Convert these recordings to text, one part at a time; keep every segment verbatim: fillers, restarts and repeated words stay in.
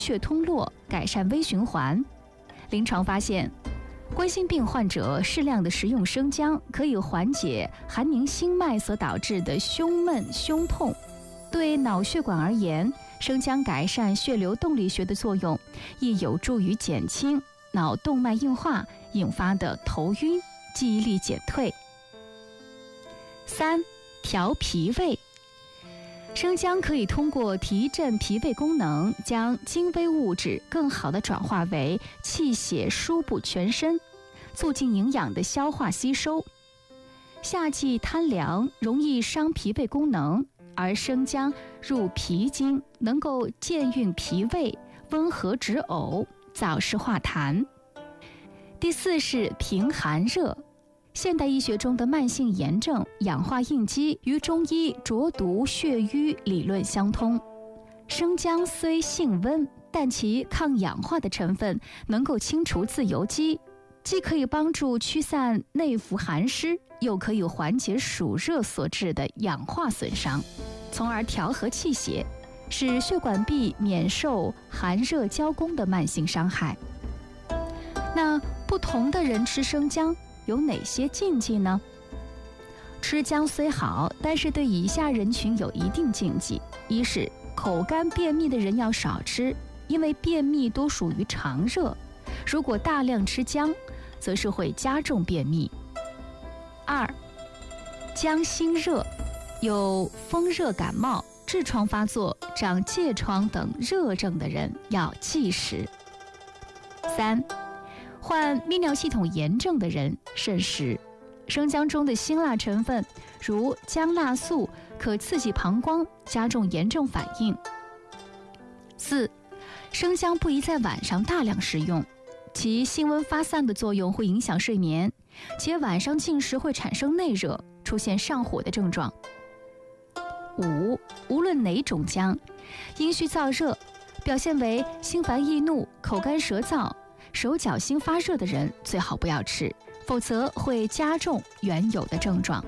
血通络，改善微循环。临床发现，冠心病患者适量的食用生姜，可以缓解寒凝心脉所导致的胸闷、胸痛。对脑血管而言，生姜改善血流动力学的作用，亦有助于减轻脑动脉硬化引发的头晕、记忆力减退。三、调脾胃。生姜可以通过提振脾胃功能，将精微物质更好地转化为气血输布全身，促进营养的消化吸收。夏季贪凉，容易伤脾胃功能，而生姜入脾经，能够健运脾胃，温和止呕，早湿化痰。第四是平寒热。现代医学中的慢性炎症、氧化应激与中医浊毒血瘀理论相通。生姜虽性温，但其抗氧化的成分能够清除自由基，既可以帮助驱散内服寒湿，又可以缓解暑热所致的氧化损伤，从而调和气血，使血管壁免受寒热交攻的慢性伤害。那不同的人吃生姜有哪些禁忌呢？吃姜虽好，但是对以下人群有一定禁忌。一是口干便秘的人要少吃，因为便秘多属于肠热，如果大量吃姜，则是会加重便秘。二，姜心热，有风热感冒、痔疮发作、长疥疮等热症的人要忌食。三，患泌尿系统炎症的人慎食。生姜中的辛辣成分如姜辣素可刺激膀胱，加重炎症反应。四，生姜不宜在晚上大量食用，其辛温发散的作用会影响睡眠，且晚上进食会产生内热，出现上火的症状。五，无论哪种姜，阴虚燥热，表现为心烦易怒、口干舌燥、手脚心发热的人最好不要吃，否则会加重原有的症状。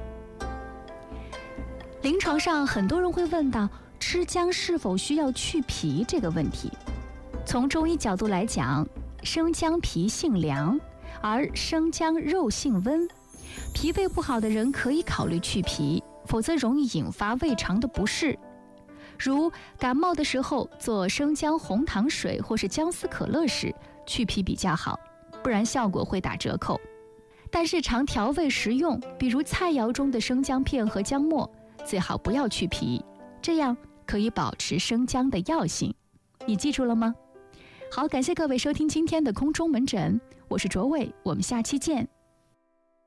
临床上很多人会问到吃姜是否需要去皮这个问题。从中医角度来讲，生姜皮性凉，而生姜肉性温，脾胃不好的人可以考虑去皮，否则容易引发胃肠的不适。如感冒的时候做生姜红糖水或是姜丝可乐时，去皮比较好，不然效果会打折扣。但日常调味食用，比如菜肴中的生姜片和姜末，最好不要去皮，这样可以保持生姜的药性。你记住了吗？好，感谢各位收听今天的空中门诊，我是卓伟，我们下期见。